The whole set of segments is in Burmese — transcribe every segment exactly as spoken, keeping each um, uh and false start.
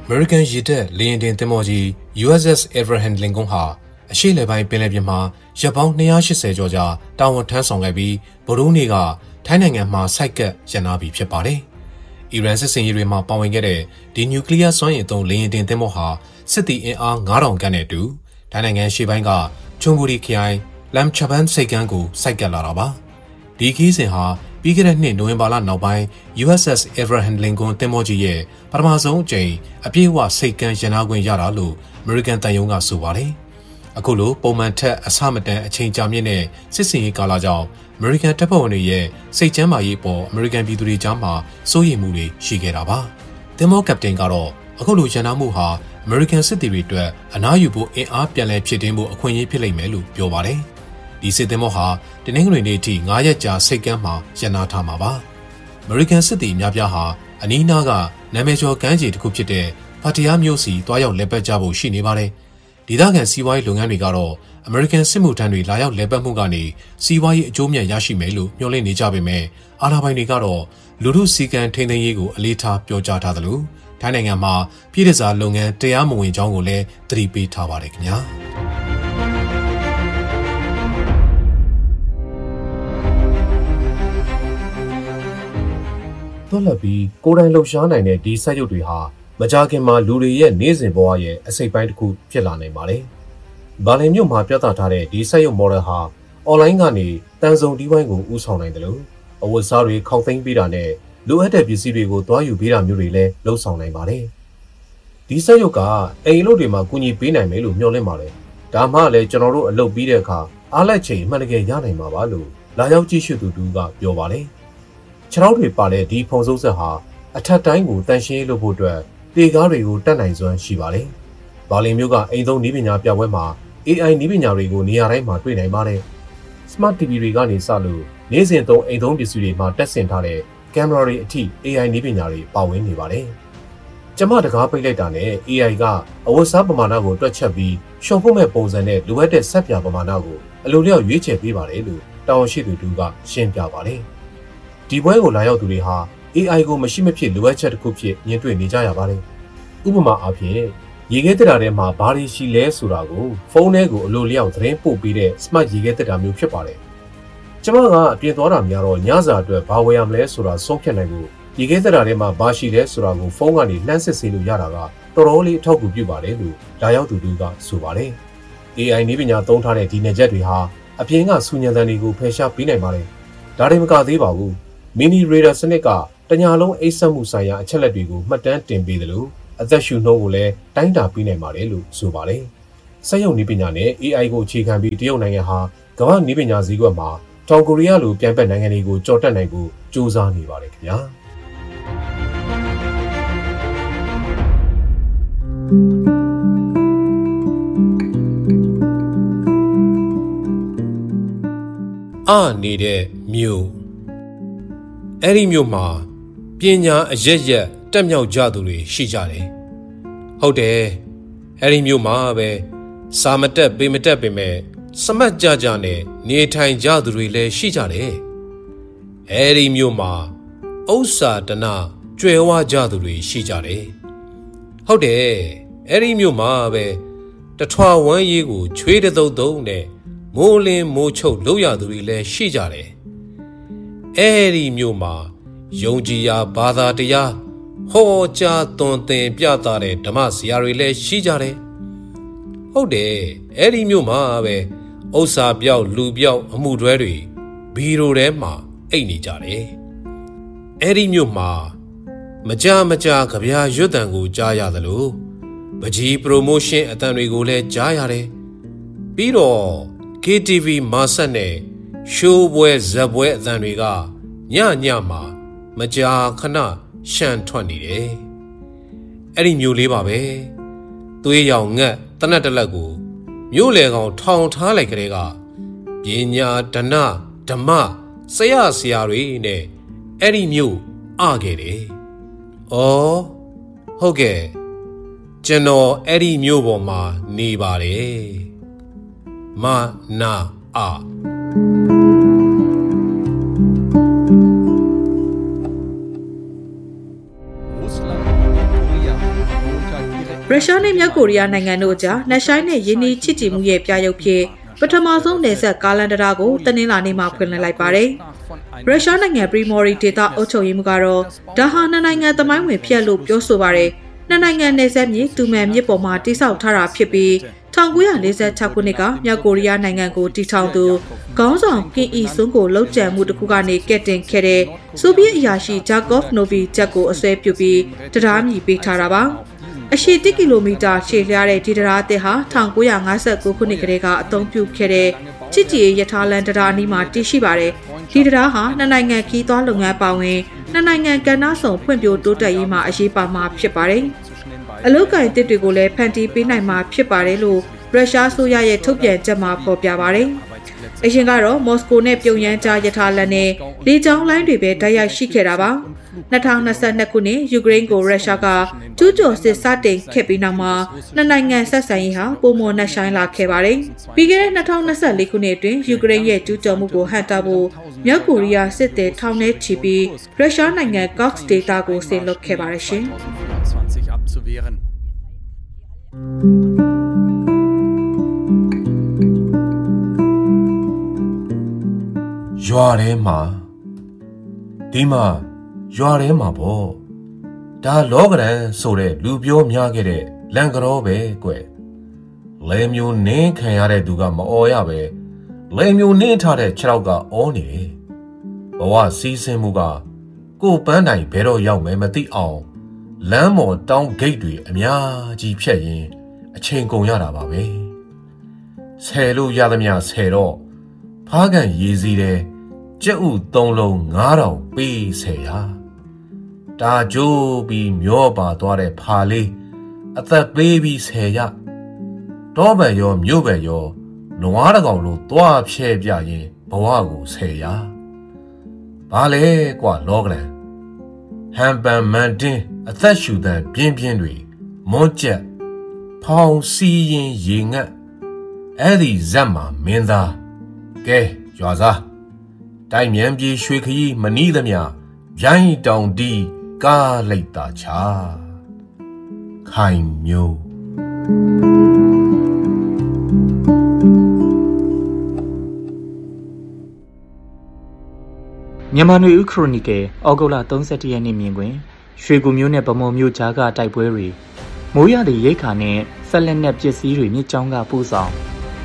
American ရေတပ်လေယာဉ်တင်သင်္ဘောကြီး U S S Abraham Lincoln ဟာအရှေ့လယ်ပိုင်းပင်လယ်ပြင်မှာရပ်ပေါင်းtwo hundred eightyကျော်ကြာတာဝန်ထမ်းဆောင်ခဲ့ပြီးဗုဒ္ဓဟူးနေ့ကထိုင်းနိုင်ငံမှာဆိုက်ကပ်ရပ်နားပြီးဖြစ်ပါတယ်။အီရန်စစ်စင်ရေးတွေမှာပါဝင်ခဲ့တဲ့ဒီနျူကလ িয়ার စွမ်းအင်အသုံးလေယာဉ်တင်သင်္ဘောဟာစစ်သည်အင်အားfive thousandခန့်နဲ့အတူထိုင်းနိုင်ငံရှေ့ပိုင်းကချွန်ဘူရီခရိုင်လမ်ချဘန်ဆိပ်ကမ်းကိုဆိုက်ကပ်လာတာပါ။ဒီခီးစဉ်ဟာပြီးခဲ့တဲ့နှစ်နိုဝင်ဘာလနောက်ပိုင်း U S S Abraham Lincoln သင်္ဘောကြီးရဲ့ပထမဆုံးအကြိမ်အပြည့်အဝစိတ်ကမ်းရနာခွင့်ရတာလို့ American တန်ယုံကဆိုပါတယ်။အခုလိုပုံမှန်ထက်အဆမတန်အချိန်ကြာမြင့်တဲ့စစ်စင်ရေးကာလကြောင့် American တပ်ဖွဲ့ဝင်တွေရဲ့စိတ်ချမ်းသာရေးပေါ် American ပြည်သူတွေကြားမှာစိုးရိမ်မှုတွေရှိခဲ့တာပါ။သင်္ဘောကပတိန်ကတော့အခုလိုရနာမှုဟာ American စစ်သည်တွေအတွက်အနားယူဖို့အင်အားပြန်လည်ဖြစ်တင်းဖို့အခွင့်အရေးဖြစ်လိမ့်မယ်လို့ပြောပါတယ်။ဒီစစ်သင်္ဘောဟာတနင်္ဂနွေနေ့ထိfiveရက်ကြာစိတ်ကမ်းမှာရပ်နားထားမှာပါ။ American စစ်သည်များပြားဟာအနီးနားကနာမည်ကျော်ကမ်းခြေတစ်ခုဖြစ်တဲ့ဖာတီယာမြို့စီတွားရောက်လဲပတ်ကြဖို့ရှိနေပါတယ်။ဒေသခံစီးပွားရေးလုပ်ငန်းတွေကတော့ American စစ်မှုထမ်းတွေလာရောက်လဲပတ်မှုကနေစီးပွားရေးအကျိုးမြတ်ရရှိမယ်လို့မျှော်လင့်နေကြပေမဲ့အာဏာပိုင်တွေကတော့လူထုစီကံထိန်းသိမ်းရေးကိုအလေးထားပြောကြားထားသလိုထိုင်းနိုင်ငံမှာပြည်ထစာလုပ်ငန်းတရားမဝင်ကြောင်းကိုလည်းသတိပေးထားပါတယ်ခင်ဗျာ။သွက်လက်ပြီးကိုယ်တိုင်လှုပ်ရှားနိုင်တဲ့ဒီစက်ရုပ်တွေဟာမကြာခင်မှာလူတွေရဲ့နေ့စဉ်ဘဝရဲ့အစိတ်ပိုင်းတစ်ခုဖြစ်လာနိုင်ပါတယ်။ဘာလင်မြို့မှာပြသထားတဲ့ဒီစက်ရုပ် model ဟာအွန်လိုင်းကနေတန်ဆုံဒီဝိုင်းကိုဦးဆောင်နိုင်တယ်လို့အဝတ်စားတွေခောက်သိမ်းပေးတာနဲ့လိုအပ်တဲ့ပစ္စည်းတွေကိုတွားယူပေးတာမျိုးတွေလည်းလှုပ်ဆောင်နိုင်ပါတယ်။ဒီစက်ရုပ်ကအိမ်လို့တွေမှာကူညီပေးနိုင်မယ်လို့မျှော်လင့်ပါတယ်။ဒါမှလည်းကျွန်တော်တို့အလုပ်ပြီးတဲ့အခါအားလက်ချိန်အမှန်တကယ်ရနိုင်မှာပါလို့လာရောက်ကြည့်ရှုသူတူကပြောပါတယ်။ခြေထောက်တွေပါတဲ့ဒီဖုံစိုးဆက်ဟာအထက်တိုင်းကိုတန်ရှင်းလုပ်ဖို့အတွက်တေကားတွေကိုတတ်နိုင်စွမ်းရှိပါတယ်။ဘာလင်မျိုးကအိမ်သုံးနည်းပညာပြပွဲမှာ A I နည်းပညာတွေကိုနေရာတိုင်းမှာတွေ့နိုင်ပါတယ်။ Smart တီဗီ တွေကနေစလို့နေ့စဉ်သုံးအိမ်သုံးပစ္စည်းတွေမှာတက်ဆင်ထားတဲ့ကင်မရာတွေအထိ A I နည်းပညာတွေပါဝင်နေပါတယ်။ကျမတကားပိတ်လိုက်တာနဲ့ A I ကအဝတ်စားပမာဏကိုတွက်ချက်ပြီးရှော့ဖို့မဲ့ပုံစံနဲ့လိုအပ်တဲ့ဆက်ပြပမာဏကိုအလိုလျောက်ရွေးချယ်ပေးပါတယ်လို့တာဝန်ရှိသူတူကရှင်းပြပါတယ်။ဒီပွဲကိုလာရောက်သူတွေဟာ A I ကိုမရှိမဖြစ်လိုအပ်ချက်တစ်ခုဖြစ်ညှင်းတွေ့နေကြရပါတယ်။ဥပမာအားဖြင့်ရေခဲတက်တာထဲမှာဘာတွေရှိလဲဆိုတာကိုဖုန်းထဲကိုအလိုလျောက်သတင်းပို့ပေးတဲ့ Smart ရေခဲတက်တာမျိုးဖြစ်ပါတယ်။ကျမကအပြင်သွားတာများတော့ညစာအတွက်ဘာဝယ်ရမလဲဆိုတာဆုံးဖြတ်နိုင်ဖို့ရေခဲတက်တာထဲမှာဘာရှိလဲဆိုတာကိုဖုန်းကနေလှမ်းစစ်ဆေးလို့ရတာကတော်တော်လေးအထောက်အကူပြုပါတယ်လို့လာရောက်သူတို့ကဆိုပါတယ်။ A I နည်းပညာသုံးထားတဲ့ဒီနယ်ချက်တွေဟာအပြင်ကစူညံတန်တွေကိုဖယ်ရှားပေးနိုင်ပါတယ်။ဒါတွေမကသေးပါဘူး။ Mini Radar စနစ်ကတညာလုံးအိတ်ဆက်မှုဆိုင်ရာအချက်လက်တွေကိုမှတ်တမ်းတင်ပေးတယ်လို့အသက်ရှူနှုန်းကိုလည်းတိုင်းတာပေးနိုင်ပါတယ်လို့ဆိုပါတယ်။စက်ရုပ်နည်းပညာနဲ့ A I ကိုအခြေခံပြီးတရုတ်နိုင်ငံဟာကမ္ဘာနည်းပညာစည်းကွက်မှာတောင်ကိုရီးယားလိုပြိုင်ဘက်နိုင်ငံတွေကိုကြော်တက်နိုင်ဖို့ကြိုးစားနေပါတယ်ခင်ဗျာ။အာနေတဲ့မြို့အဲ့ဒီမြို့မှာပညာအရက်ရက်တက်မြောက်ကြသူတွေရှိကြတယ်။ဟုတ်တယ်အဲ့ဒီမြို့မှာပဲစာမတက်ပေမတက်ပေမဲ့စမတ်ကြကြနဲ့နေထိုင်ကြသူတွေလည်းရှိကြတယ်။အဲ့ဒီမြို့မှာဥစ္စာတနာကြွယ်ဝကြသူတွေရှိကြတယ်။ဟုတ်တယ်အဲ့ဒီမြို့မှာပဲတထွာဝမ်းရေးကိုချွေးတသုတ်သုတ်နဲ့မိုးလင်းမိုးချုပ်လုပ်ရသူတွေလည်းရှိကြတယ်။အဲ့ဒီမြို့မှာယုံကြည်ရာဘာသာတရားဟောကြားသွန်သင်ပြသတဲ့ဓမ္မဆရာတွေလည်းရှိကြတယ်။ဟုတ်တယ်အဲ့ဒီမြို့မှာပဲဥစ္စာပြောက်လူပြောက်အမှုတွဲတွေဘီရိုထဲမှာအိတ်နေကြတယ်။အဲ့ဒီမြို့မှာမကြမကြကြဗျာရွတ်တန်ကိုကြားရသလိုပကြီးပရိုမိုးရှင်းအတန်တွေကိုလည်းကြားရတယ်။ပြီးတော့ K T V မာဆက်နဲ့ရှိုးပွဲဇက်ပွဲအတန်တွေကညညမှာမကြာခဏရှမ်းထွက်နေတယ်။အဲ့ဒီမျိုးလေးပါပဲ။သွေးရောင်ငတ်တနက်တလက်ကိုမျိုးလေကောင်ထောင်ထားလိုက်ကြတဲ့ကပညာဒနဓမ္မဆရာဆရာတွေနဲ့အဲ့ဒီမျိုးအခဲ့တယ်။အော်ဟုတ်ကဲ့ကျွန်တော်အဲ့ဒီမျိုးပေါ်မှာနေပါတယ်။မနာအာ Muslim Korea ရုရှားနဲ့မြောက်ကိုရီးယားနိုင်ငံတို့ကြားလက်ရှိုင်းနဲ့ယင်းနှီးချစ်ကြည်မှုရဲ့ပြရုပ်ဖြစ်ပထမဆုံးနယ်စပ်ကားလန်တရာကိုတနင်္လာနေ့မှာဖွင့်လှစ်လိုက်ပါတယ်။ရုရှားနိုင်ငံပရီမော်ရီဒေသအုပ်ချုပ်ရေးမှူးကတော့ဒါဟာနှစ်နိုင်ငံသမိုင်းဝင်ဖြစ်လို့ပြောဆိုပါတယ်။နှစ်နိုင်ငံနယ်စပ်မြေတူမန်မြစ်ပေါ်မှာတိစောက်ထားတာဖြစ်ပြီး၁၉၄၆ခုနှစ်ကမြောက်ကိုရီးယားနိုင်ငံကိုတည်ထောင်သူခေါင်းဆောင်ကင်အီဆွန်းကိုလှုပ်ကြံမှုတစ်ခုကနေကက်တင်ခဲ့တဲ့ဆိုဗီယက်အရာရှိဂျာကော့ဖ်နိုဗီချက်ကိုအစွဲပြုပြီးတရားမြည်ပေးထားတာပါ။အရှည်တစ်ကီလိုမီတာရှည်လျားတဲ့ဒီတရားအသစ်ဟာ၁၉၅၉ခုနှစ်ကတည်းကအသုံးပြုခဲ့တဲ့ချစ်ကြည်ရထားလန်တရားအနီးမှာတည်ရှိပါတယ်။ဒီတရားဟာနှစ်နိုင်ငံခီးသွွားလုပ်ငန်းပါဝင်နှစ်နိုင်ငံကဏ္ဍဆောင်ဖွံ့ဖြိုးတိုးတက်ရေးမှာအရေးပါမှာဖြစ်ပါတယ်။အလုပ်ကိုင်တစ်တွေကိုလည်းဖန်တီးပေးနိုင်မှာဖြစ်ပါတယ်လို့ရုရှားဆိုရရဲ့ထုတ်ပြန်ချက်မှာဖော်ပြပါတယ်။အရင်ကတော့မော်စကိုနဲ့ပြုံယမ်းကြားရထားလန်နဲ့လေကြောင်းလိုင်းတွေပဲတိုက်ရိုက်ရှိခဲ့တာပါ။၂၀၂၂ခုနှစ်ယူကရိန်းကိုရုရှားကကျူးကျော်စစ်စတင်ခဲ့ပြီးနောက်မှာနှစ်နိုင်ငံဆက်ဆံရေးဟာပုံမနှက်ဆိုင်လာခဲ့ပါတယ်။ပြီးခဲ့တဲ့၂၀၂၄ခုနှစ်အတွင်းယူကရိန်းရဲ့ကျူးကျော်မှုကိုဟန့်တားဖို့မြောက်ကိုရီးယားစစ်သည်ထောင်ထဲချီပြီးရုရှားနိုင်ငံကော့စ်ဒေသကိုဆင်လွှတ်ခဲ့ပါတယ်ရှင်။ရွာထဲမှာဒီမှာရွာထဲမှာပေါ့ဒါလောကရန်ဆိုတဲ့လူပြောများခဲ့တဲ့လန်ကရောပဲကွယ်လဲမျိုးနင်းခံရတဲ့သူကမအော်ရပဲလဲမျိုးနင်းထားတဲ့ခြေထောက်ကအော်နေတယ်ဘဝစီးဆင်းမှုကကိုပန်းတိုင်ဘယ်တော့ရောက်မယ်မသိအောင်လမ်းမော်တောင်းဂိတ်တွေအများကြီးဖြတ်ရင်အချိန်ကုန်ရတာပါပဲဆယ်လို့ရသမျှဆယ်တော့ဖားကန်ရေးစည်းတဲ့ကျက်ဥသုံးလုံးငါးထောင်ပေးဆယ်ရတာကြိုးပြီးမျောပါသွားတဲ့ဖာလေးအသက်ပေးပြီးဆယ်ရတောပံရောမြို့ပံရောနွားတကောင်လိုသွားဖြဲပြရင်ဘဝကိုဆယ်ရဘာလဲကွာလောကလန်ဟန်ပန်မန်တင်းအသက်ရှူတဲ့ပြင်းပြင်းတွေမွန်းကျက်ဖောင်စီရင်ရေငတ်အဲ့ဒီဇက်မှာမင်းသားကဲရွာစားတိုင်မြန်ပြေရွှေခရီးမနီးသမျှရိုင်းတောင်တီးကားလိုက်တာချာခိုင်မျိုးမြန်မာနွေဦးခရိုနီကယ်ဩဂုတ်လ၃၁ရက်နေ့မြင်တွင်ရွှေကူမျိုးနဲ့ဗမော်မျိုးကြားကတိုက်ပွဲတွေမိုးရသည့်ရိတ်ခါနဲ့ဆက်လက်နဲ့ပစ္စည်းတွေမြစ်ကြောင်းကပို့ဆောင်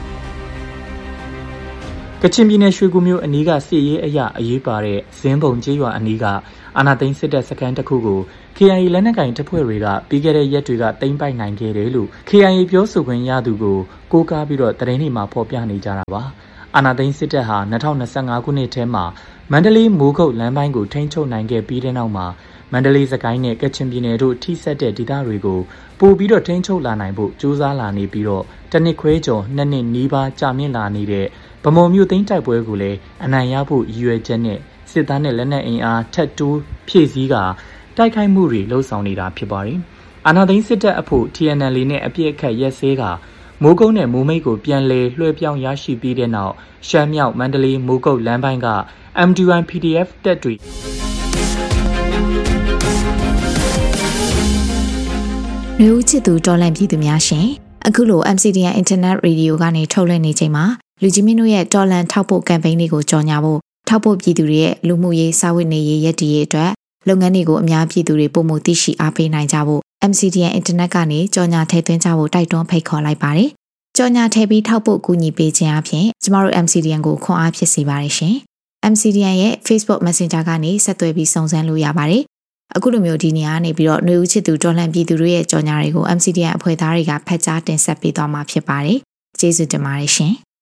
ကချင်ပြည်နယ်ရွှေကူမျိုးအနီးကစစ်ရေးအရာအရေးပါတဲ့ဇင်းပုံကျေးရွာအနီးကအာနာသိန်းစစ်တပ်စခန်းတစ်ခုကို K I A လက်နက်ကင်တပ်ဖွဲ့တွေကပြီးခဲ့တဲ့ရက်တွေကသိမ်းပိုက်နိုင်ခဲ့တယ်လို့ K I A ပြောဆိုခွင့်ရသူကိုကိုးကားပြီးတော့သတင်းတွေမှာဖော်ပြနေကြတာပါအာနာသိန်းစစ်တပ်ဟာ၂၀၂၅ခုနှစ်ထဲမှာမန္တလေးမိုးကုတ်လမ်းပိုင်းကိုထိန်းချုပ်နိုင်ခဲ့ပြီးတဲ့နောက်မှာမန္တလေးစကိုင်းနဲ့ကချင်ပြည်နယ်တို့ထိစပ်တဲ့ဒေသတွေကိုပို့ပြီးတော့ထိန်းချုပ်လာနိုင်ဖို့ကြိုးစားလာနေပြီးတော့တနစ်ခွဲကျော်နှစ်နှစ်နီးပါးကြာမြင့်လာနေတဲ့ဗမော်မြို့သိမ်းတိုက်ပွဲကိုလည်းအနိုင်ရဖို့ရည်ရွယ်ချက်နဲ့စစ်သားနဲ့လက်နက်အင်အားထက်တိုးဖြည့်ဆည်းကတိုက်ခိုက်မှုတွေလှုံ့ဆော်နေတာဖြစ်ပါတယ်။အာဏာသိမ်းစစ်တပ်အဖို့ T N L နဲ့အပြစ်အခတ်ရက်စဲကမိုးကုတ်နဲ့မိုးမိတ်ကိုပြန်လည်လွှဲပြောင်းရရှိပြီးတဲ့နောက်ရှမ်းမြောက်မန္တလေးမိုးကုတ်လမ်းပိုင်းက M D Y P D F တပ်တွေလူဦးချစ်သူတော်လန့်ပြည်သူများရှင်အခုလို M C D N Internet Radio ကနေထုတ်လွှင့်နေချိန်မှာလူကြီးမင်းတို့ရဲ့တော်လန့်ထောက်ပို့ကမ်ပိန်းလေးကိုကြော်ညာဖို့ထောက်ပို့ပြည်သူတွေရဲ့လူမှုရေးစာဝတ်နေရေးရည်တည်ရေးအတွက်လုပ်ငန်းတွေကိုအများပြည်သူတွေပုံမှုသိရှိအားပေးနိုင်ကြဖို့ M C D N Internet ကနေကြော်ညာထည့်သွင်းကြဖို့တိုက်တွန်းဖိတ်ခေါ်လိုက်ပါတယ်။ကြော်ညာထည့်ပြီးထောက်ပို့ကူညီပေးခြင်းအပြင်ကျမတို့ M C D N ကိုခွန်အားဖြစ်စေပါတယ်ရှင်။ M C D N ရဲ့ Facebook Messenger ကနေဆက်သွယ်ပြီးစုံစမ်းလို့ရပါတယ်။အခုလိုမျိုးဒီနေရာနေပြီးတော့ຫນွေဦးချစ်သူတော်လှန်ပြည်သူတွေရဲ့ကြော်ညာတွေကို M C D N အဖွဲ့သားတွေကဖတ်ကြားတင်ဆက်ပေးသွားမှာဖြစ်ပါတယ်။ကျေးဇူးတင်ပါတယ်ရှင်။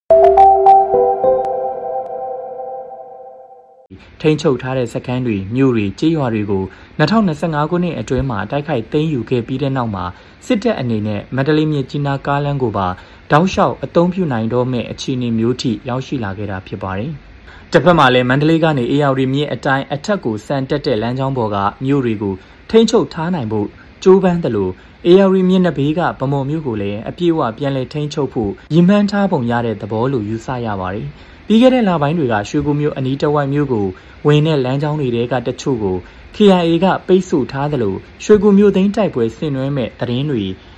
ထိန်းချုပ်ထားတဲ့စခန်းတွေမြို့တွေကြေးရွာတွေကို၂၀၂၅ခုနှစ်အတွင်းမှာတိုက်ခိုက်သိမ်းယူခဲ့ပြီးတဲ့နောက်မှာစစ်တပ်အနေနဲ့မန္တလေးမြစ်ကြီးနားကားလမ်းကိုပါတောက်လျှောက်အသုံးပြုနိုင်တော့မဲ့အခြေအနေမျိုးထိရောက်ရှိလာခဲ့တာဖြစ်ပါတယ်။တစ်ဖက်မှာလည်းမန္တလေးကနေအေရဝတီမြစ်အတိုင်းအထက်ကိုဆန်တက်တဲ့လမ်းကြောင်းပေါ်ကမြို့တွေကိုထိန်းချုပ်ထားနိုင်ဖို့ကြိုးပမ်းတယ်လို့အေရဝတီမြစ်နှစ်ဘေးကဗမော်မြို့ကိုလည်းအပြည့်အဝပြန်လည်ထိန်းချုပ်ဖို့ရည်မှန်းထားပုံရတဲ့သဘောလို့ယူဆရပါတယ်။ပြီးခဲ့တဲ့လပိုင်းတွေကရွှေကူမြို့အနီးတဝိုက်မြို့ကိုဝင်တဲ့လမ်းကြောင်းတွေကတချို့ကို K I A ကပိတ်ဆို့ထားသလိုရွှေကူမြို့သိမ်းတိုက်ပွဲဆင်နွှဲမဲ့သတင်းတွေ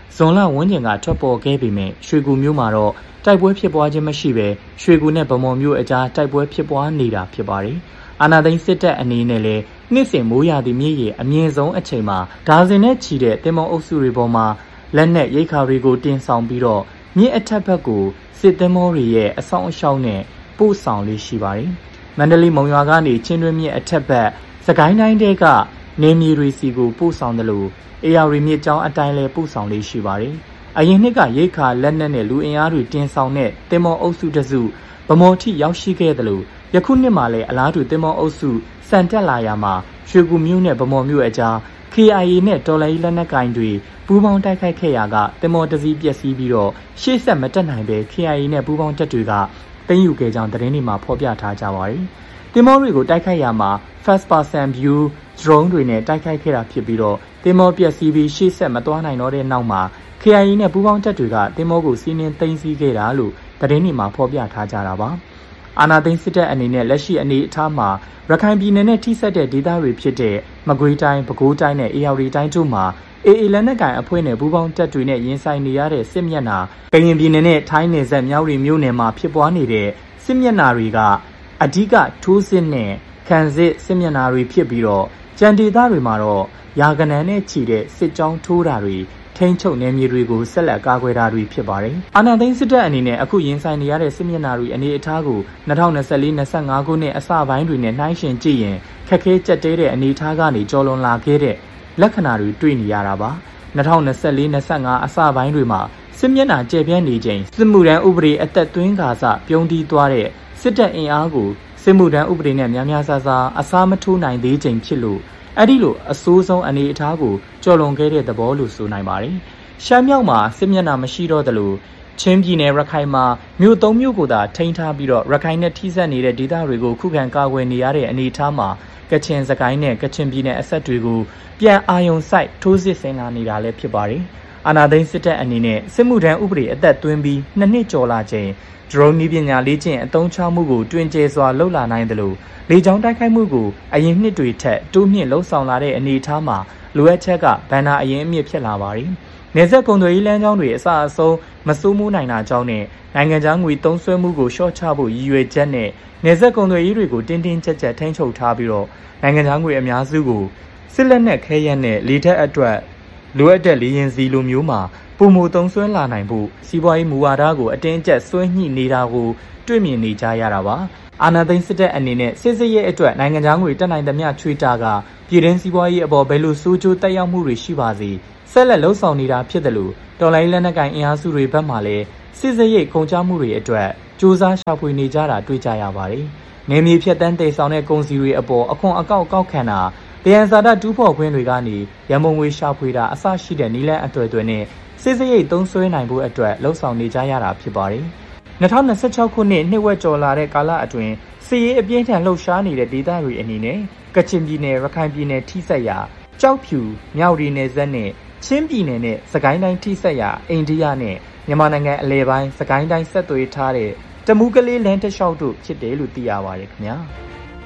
ဇွန်လဝန်းကျင်ကထွက်ပေါ်ခဲ့ပေမဲ့ရွှေကူမြို့မှာတော့တိုက်ပွဲဖြစ်ပွားခြင်းမရှိဘဲရွှေကူနဲ့ဗမော်မြို့အကြားတိုက်ပွဲဖြစ်ပွားနေတာဖြစ်ပါတယ်။အာဏာသိမ်းစစ်တပ်အနေနဲ့လည်းနှစ်စဉ်မိုးရာသီမြစ်ရေအမြင့်ဆုံးအချိန်မှာဒါဇင်နဲ့ချီတဲ့တင်မောအုပ်စုတွေပေါ်မှာလက်နက်ရိတ်ခါတွေကိုတင်ဆောင်ပြီးတော့မြစ်အထက်ဘက်ကိုစစ်သင်္ဘောတွေရဲ့အဆောင်အရှောက်နဲ့ပို့ဆောင်လေးရှိပါတယ်။မန္တလေးမုံရွာကနေချင်းတွင်းမြစ်အထက်ဘက်စကိုင်းတိုင်းတဲကနေမြေတွေစီကိုပို့ဆောင်တယ်လို့အေယာရီမြစ်ကြောင်းအတိုင်းလဲပို့ဆောင်လေးရှိပါတယ်။အရင်နှစ်ကရိတ်ခါလက်နက်နဲ့လူအင်အားတွေတင်ဆောင်တဲ့တင်မောအုပ်စုတစုဗမော်ထိရောက်ရှိခဲ့တယ်လို့ယခုနှစ်မှာလည်းအလားတူတင်မောအုပ်စုစံတက်လာရမှာရွှေကူမြို့နဲ့ဗမော်မြို့အကြား K I A နဲ့တော်လိုင်းလက်နက်ကင်တွေပူးပေါင်းတိုက်ခိုက်ခဲ့ရာကတင်မောတစည်းပျက်စီးပြီးတော့ရှေ့ဆက်မတက်နိုင်ပဲ K I A နဲ့ပူးပေါင်းတပ်တွေကသိမ်းယူခဲ့ကြောင်းသတင်းတွေမှာဖော်ပြထားကြပါတယ်။တင်မောတွေကိုတိုက်ခိုက်ရာမှာ first person view drone တွေနဲ့တိုက်ခိုက်ခဲ့တာဖြစ်ပြီးတော့တင်မောပျက်စီးပြီးရှေ့ဆက်မသွားနိုင်တော့တဲ့နောက်မှာ K I A နဲ့ပူးပေါင်းတပ်တွေကတင်မောကိုစီးနင်းသိမ်းဆည်းခဲ့တာလို့သတင်းတွေမှာဖော်ပြထားကြတာပါ။အာဏာသိမ်းစစ်တပ်အနေနဲ့လက်ရှိအနေအထားမှာရခိုင်ပြည်နယ်နဲ့ထိစပ်တဲ့ဒေသတွေဖြစ်တဲ့မကွေးတိုင်းပဲခူးတိုင်းနဲ့အေရဝတီတိုင်းတို့မှာအေအေလက်နက်ကိုင်အဖွဲ့နဲ့ပူးပေါင်းတပ်တွေနဲ့ရင်ဆိုင်နေရတဲ့စစ်မျက်နှာကရင်ပြည်နယ်နဲ့ထိုင်းနယ်စပ်မြောက်ရီမြို့နယ်မှာဖြစ်ပွားနေတဲ့စစ်မျက်နှာတွေကအဓိကထိုးစစ်နဲ့ခံစစ်စစ်မျက်နှာတွေဖြစ်ပြီးတော့ကြံဒေသတွေမှာတော့ရာကနန်းနဲ့ချီတဲ့စစ်ကြောင်းထိုးတာတွေထိန်းချုပ်နယ်မြေတွေကိုဆက်လက်ကာကွယ်တာတွေဖြစ်ပါတယ်။အာဏာသိမ်းစစ်တပ်အနေနဲ့အခုရင်ဆိုင်နေရတဲ့စစ်မျက်နှာတွေအနေအထားကို၂၀၂၄ ၂၅ခုနှစ်အစပိုင်းတွေနဲ့နှိုင်းယှဉ်ကြည့်ရင်ခက်ခဲကြက်တဲတဲ့အနေအထားကနေကျော်လွန်လာခဲ့တဲ့လက္ခဏာတွေတွေ့နေရတာပါ။၂၀၂၄ ၂၅အစပိုင်းတွေမှာစစ်မျက်နှာကျယ်ပြန့်နေချိန်စစ်မှုထမ်းဥပဒေအသက်သွင်းကာစပြုံးတီးသွားတဲ့စစ်တပ်အင်အားကိုစစ်မှုထမ်းဥပဒေနဲ့များများစားစားအစားမထိုးနိုင်သေးချိန်ဖြစ်လို့အဲ့ဒီလိုအဆိုးဆုံးအနေအထားကိုကျော်လွန်ခဲ့တဲ့သဘောလို့ဆိုနိုင်ပါတယ်။ရှမ်းမြောက်မှာစစ်မျက်နှာမရှိတော့သလိုချင်းပြည်နယ်ရခိုင်မှာမြို့သုံးမြို့ကိုသာထိန်းထားပြီးတော့ရခိုင်နဲ့ထိစပ်နေတဲ့ဒေသတွေကိုခုခံကာကွယ်နေရတဲ့အနေအထားမှာကချင်စကိုင်းနဲ့ကချင်ပြည်နယ်အဆက်တွေကိုပြန်အာရုံစိုက်ထိုးစစ်ဆင်လာနေတာလည်းဖြစ်ပါတယ်။အာဏာသိမ်းစစ်တပ်အနေနဲ့စစ်မှုထမ်းဥပဒေအသက်သွင်းပြီးနှစ်နှစ်ကျော်လာချိန်ဒရုန်းနည်းပညာလေ့ကျင့်အသုံးချမှုကိုတွင်ကျဲစွာလှုပ်လာနိုင်တယ်လို့လေကြောင်းတိုက်ခိုက်မှုကိုအရင်နှစ်တွေထက်တိုးမြင့်လှုပ်ဆောင်လာတဲ့အနေအထားမှာလိုအပ်ချက်ကဘန်နာအရင်အမြင့်ဖြစ်လာပါတယ်။နေဆက်ကုန်သွယ်ရေးလမ်းကြောင်းတွေအစအဆုံးမစိုးမိုးနိုင်တာကြောင့်နဲ့နိုင်ငံခြားငွေသုံးစွဲမှုကိုရှော့ချဖို့ရည်ရွယ်ချက်နဲ့နေဆက်ကုန်သွယ်ရေးတွေကိုတင်းတင်းကြပ်ကြပ်ထိန်းချုပ်ထားပြီးတော့နိုင်ငံခြားငွေအများစုကိုစစ်လက်နက်ခဲယမ်းနဲ့လေတပ်အတွက်လိုအပ်တဲ့လေယာဉ်စီလိုမျိုးမှာပုံမူသုံးစွဲလာနိုင်ဖို့စီးပွားရေးမူဝါဒကိုအတင်းအကျပ်ဆွဲညှိနေတာကိုတွေ့မြင်နေကြရတာပါအာဏာသိမ်းစစ်တပ်အနေနဲ့စစ်စစ်ရဲ့အတွက်နိုင်ငံခြားငွေတက်နိုင်သမျှချွေတာကပြည်တွင်းစီးပွားရေးအပေါ်ဘယ်လိုစိုးကျိုးတက်ရောက်မှုတွေရှိပါစေဆက်လက်လှုံ့ဆော်နေတာဖြစ်တယ်လို့တော်လိုင်းလက်နက်ကိုင်အင်အားစုတွေဘက်မှလည်းစစ်စစ်ရဲ့ကုန်ကျမှုတွေအတွက်စ조사ရှာဖွေနေကြတာတွေ့ကြရပါတယ်နေမြေဖြတ်တန်းတည်ဆောင်တဲ့ကုန်စည်တွေအပေါ်အခွန်အကောက်ကောက်ခံတာတရားစာတတူးဖော်ခွင့်တွေကနေရန်ပုံငွေရှာဖွေတာအစရှိတဲ့နည်းလမ်းအသွယ်သွယ်နဲ့စစ်စရိတ်သုံးစွဲနိုင်ဖို့အတွက်လှုံ့ဆော်နေကြရတာဖြစ်ပါတယ်။၂၀၂၆ခုနှစ်နှစ်ဝက်ကျော်လာတဲ့ကာလအတွင်းစစ်ရေးအပြင်းထန်လှုပ်ရှားနေတဲ့ဒေသတွေအနေနဲ့ကချင်ပြည်နယ်ရခိုင်ပြည်နယ်ထိစပ်ရာကြောက်ဖြူမြောက်ရီနယ်စပ်နဲ့ချင်းပြည်နယ်နဲ့စကိုင်းတိုင်းထိစပ်ရာအိန္ဒိယနဲ့မြန်မာနိုင်ငံအလဲပိုင်းစကိုင်းတိုင်းဆက်သွယ်ထားတဲ့တမူးကလေးလမ်းတစ်လျှောက်တို့ဖြစ်တယ်လို့သိရပါတယ်ခင်ဗျာ။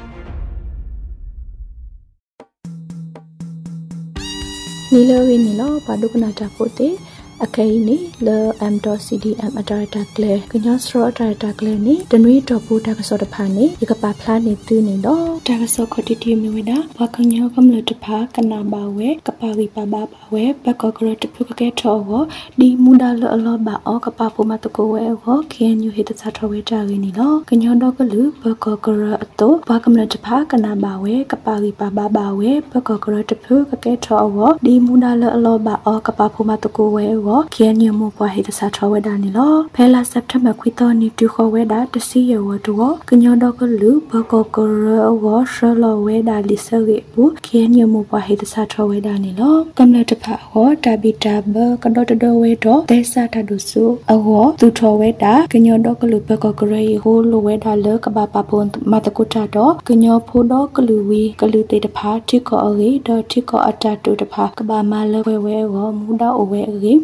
နီလဝင်းနီလောဘာဒုကနာတာပိုတေအခိုင်နီလ m.cdm အတာတာကလေကညစရတာတာကလေနီတနွေတော့ပူတာကစောတဖာနီဒီကပါဖလာနေတူနေတော့တာကစောခတိတီမြဝဒဘာကညောကမလတဖာကနာဘာဝဲကပါရီပါဘာဘာဝဲဘကကရတဖုကကဲထောဝဒီမူဒါလအလောဘာအောကပါပူမတကိုဝဲဟောခေညူဟိတသထဝဲတာရင်းနီလောကညောတော့ကလူဘကကရအတောဘာကမလတဖာကနာဘာဝဲကပါရီပါဘာဘာဝဲဘကကရတဖုကကဲထောဝဒီမူဒါလအလောဘာအောကပါပူမတကိုဝဲဟောခေညမပွားဟိတစာထဝဲဒါနီလောဖဲလာစက်တဘာခွီတော်နီတူခဝဲဒါတစီရဝတောကညောတော့ကလူဘကကရဝရှလဝဲဒါလီဆရေဘူးခေညမပွားဟိတစာထဝဲဒါနီလောကမ္လတဖာဟောတာဘီတာဘကတော့တတော်ဝဲတော့တဲဆာတဒုဆုအဝသူထဝဲဒါကညောတော့ကလူဘကကရဟိုလဝဲဒါလကဘာပပွန်မတကုတာတော့ကညောဖိုတော့ကလူဝီကလူတေတဖာတိကောအေတော့တိကောအတတူတဖာကဘာမလဝဲဝဲဝမူတော့အဝဲအေဖ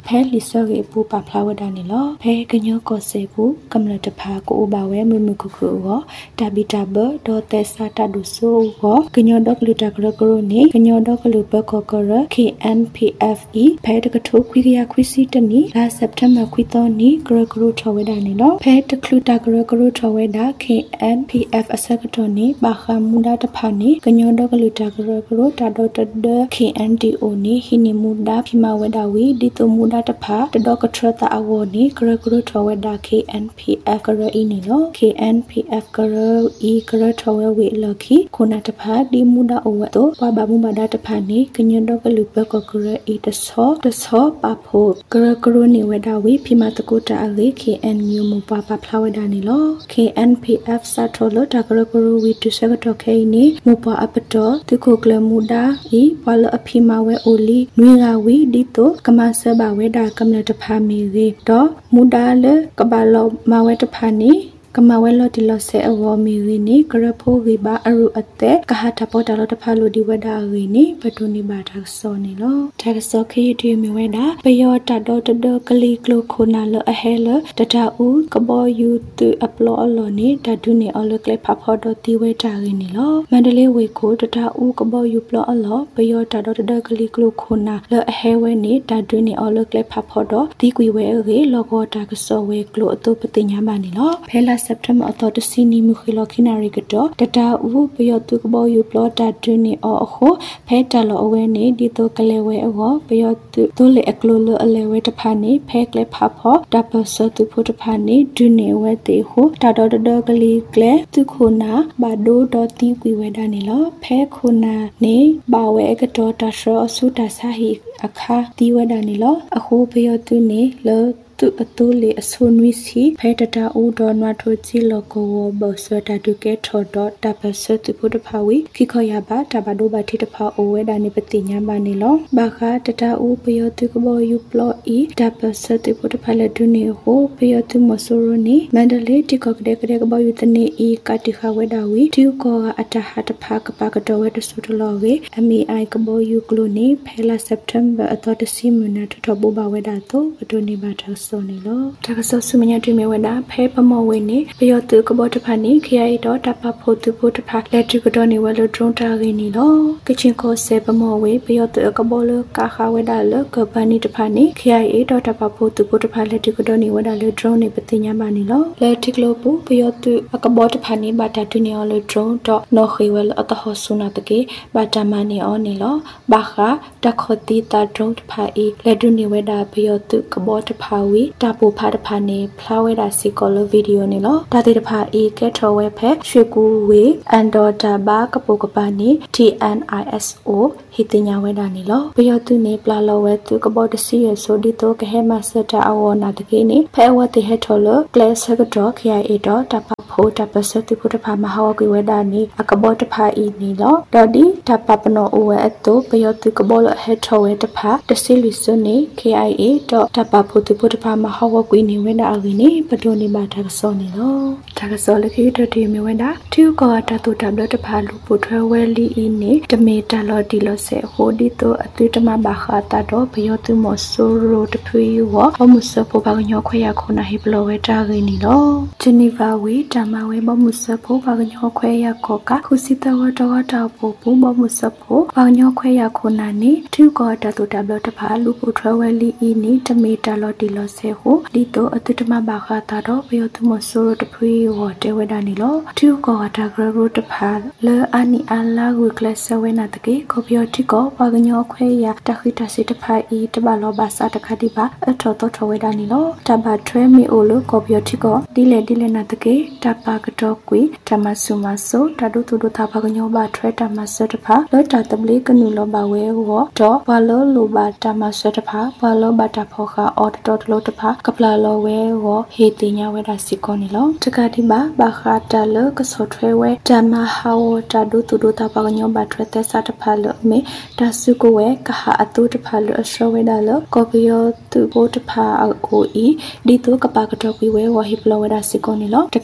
ลิซอเกปูปาพลาวดานิลอแพ้กะญอกอเซปูกำลังจะพากูบาเวมือมือคุคุวตาบิตาเบดอเตซาตาดุโซวกะญอดอกลุตากรกรนีกะญอดอกลุเปกอกร เค เอ็น พี เอฟ อี แพ้ตะกะทุควิกยาควิซิตนีลาเซปเทมเบอร์ควิตอนีกรกรทวดานิลอแพ้ตะคลุตากรกรทวดา เค เอ็น พี เอฟ อสกตอนีบาคามุดาตะพานีกะญอดอกลุตากรกรตาดอตเด เค เอ็น ดี โอ นีฮินิมุดาพิมาเวดาวีดิโตมุดาตะพาตะดอกทรตาอวนีกรกรทวดา เค เอ็น พี เอฟ กรอีนิลอ เค เอ็น พี เอฟ กรอีกรทวเวลคีคุนาตะพาดิมุดาโอวโตปาบามุบาดาตะพานีกะญอดอกลุเปกอกรอีตะซอตะซอปาโพกรกรนิเวดาวีพิมาตะกุตาอเล เค เอ็น ยูมุปาปาพลาวดานิลอ เค เอ็น พี เอฟ ซาโทโลตากรกรวีตุเซกตอเคนีมุปาอปตอตุโคกลมุดาอีปาลอภิมาเวโอลีนวีราวีดิโตกมาเซบาเวดากำลังตะพามีเรดอมุดาเลกบาลอมาเวตะพานีกมาเวลอติลอเซอวอมีรีนีกระโพริบาอรุอเตกหาตาปอตาลอตพาโลดิวดารีนีปตุนิบาทักซอนิลอทักซอคีดีมีเวดาปยอตาดอตเดกลีกโลโคนาลอเฮลตตาอูกบอยูตุอัปโลอลอนีตาดุนีอลกเลพาพอดอติเวดารีนีลอมันเดเลเวโคตตาอูกบอยูปลออลอปยอตาดอตเดกลีกโลโคนาลอเฮเวนีตาดุนีอลกเลพาพอดอติกุยเวเรลอกอตากซอเวกโลอตุปติญาบานิลอเพลาเซปเทมอตซีนีมุขิลคินาริกดอตตาอูปยอตุกบอยูปลอตาดุนีออโคเพตาลอเวนีดิโตกเลเวอวปยอตุตุเลอกโลโลอเลเวตพานีเพกเลพาพอดับสตุพุทพานีดุนีเวติโฮตาดอดดกลีเกลตุโคนาบาโดดอติกุยเวดานิลอเพโคนาเนบาเวกดอตาชอสุตาสาหิอาคาติวดานิลออโคปยอตุเนเลตุอตุเลอสุนวิสีเพตตาอูดอนวาโทจิโลโกวบสวตาตุเกทอดอตาปสตุพุทธภาวิคิขยาบาตาบาโดบาทิตภาโอเวดานิปติญาบานิลอบาคาตตาอูปยตุกบอยุปลออีตาปสตุพุทธภาเลดุนีโฮปยตุมสุรนีมันเดเลติกกเดกเดกบอยุตเนอีกาติขาวดาวิทิวกออัตหัตภากปากดอเวตสุตลอเวเอมีไอกบอยุกลูนีเพลาเซปเทมเบอร์อตตซิมุนาททบูบาเวดาโตปตุนิบาทัสโซนิโลทักษะสุมัญญาดิเมวดาเพปมอเวนีปยตุกบอตพานีขยายดอตาปาโพตุพุทธภาเลติกดอนิวลดรองตาเรนีโลกชินโคเซปมอเวปยตุกบอลกาคาเวดาลกบานิตพานีขยายดอตาปาโพตุพุทธภาเลติกดอนิวดาลดรองนิปติญาบานิโลเลติกโลปุปยตุกบอตพานีบาตาดุนีอลดรองดอโนkhiเวลอตหอสุนาตเกบาตามานีออนิโลบาคาตะขอติตาดรองภาอีเลดุนีเวดาปยตุกบอตภาวิตาปูพาตพานีพลาเวดาซิโกโลวิดีโอนิโลตาติตภาอีเกทอเวเพชวกูเวอันดอตาบากปูกปานี ที เอ็น ไอ เอส โอ ฮิติญาเวดานิโลปยตุนีปลาโลเวตุกบอตซิเยโซดิโตกเฮมาเซตาอวนาตเกนีเพอวติเฮทอโลเกลสกดอขยายเอดอตาปาโพตาปสติพุทธภามหาวกิเวดานีอกบอตภาอีนิโลดอดีตาปาปโนโอเวอโตปยตุกบอลเฮทอเวตภาตซิลิโซนี เค ไอ เอ ดอตาปาโพติพุทธภามหาวกินิเวดาอกินีปตุนิบาทักซอนิโลทักซอลคิดติเมเวดาทิวกอตาตุตับดตภาลุปุทรเวลีอีนีตเมตาลอดิโลเซโฮดิโตอตุตมาบาคาตาดอปยตุมอสุโรตพุยวอมุสโพบากญอขยาโคนาฮิปโลเวตาเรนิโลเจนีวาเวตามาเวบมุสโพบากญอขยาโคกะคุสิตวตวตาโปปุบมุสโพบากญอขยาโคนานีทิวกอตาตุตับดตภาลุปุทรเวลีอีนีตเมตาลอดิโลเซโฮดิโตอตุตมาบาคาตาดอปยตุมอสุโรตพุยวเตเวดานิโลทิวกอตากรรุตภาเลอานิอาลากุคลสเวนาตเกโคเปียติโกบากญอขยาตะขิตาสิตภาอีตบาลอบาสาตะคดิบาอทอตทเวดานิโลตบาทรมิโอโลโคเปียติโกดิเลดิเลนาตเกตปากตอกุยตมาสุมาโซตาดุตุดุตาบากญอบาทรตมาสตภาเลตาตบลิกนุโลบาเววตบาโลโลบาตมาสตภาบาโลบาตาพอคาออตตโลตภากปลาโลเววเฮติญาเวดาสิโกนิโลตกาดิบาบาคาตาเลกสทรเวตมาฮาวตาดุตุดุตาบากญอบาทรเตสาตภาเลเมตาสุโกเวกะหาอตุตภาเลอสเวดาเลโคเปียตุโบตภาโออีดิโตกปากตอกุยเววฮิปโลเวดาสิโกนิโลตกาดิบา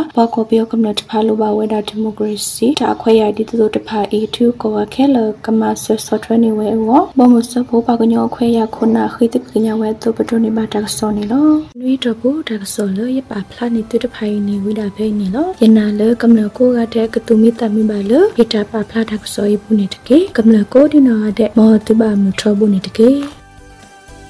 ဘာကောပြောကမ္နတဖာလိုပါဝဲတာဒီမိုကရေစီတာခွဲရဒီတို့တဖာအေတူကောခဲလကမဆော့ဆော့ထရနေဝဲဝဘောမစဖို့ပါကညောခွဲရခုနာခိတကညာဝဲတို့ပတိုနေပါတာဆောနေလောနွေတော့ဘူးတာဆောလရပါဖလာနေတူတဖိုင်နေဝိဒါဖိနေလောယနာလကမ္နကိုကတဲ့ကတူမီတမီပါလရတာပါဖလာတာဆောရဘူးနေတကေကမ္နကိုဒီနာတဲ့မောတူပါမထဘူးနေတကေ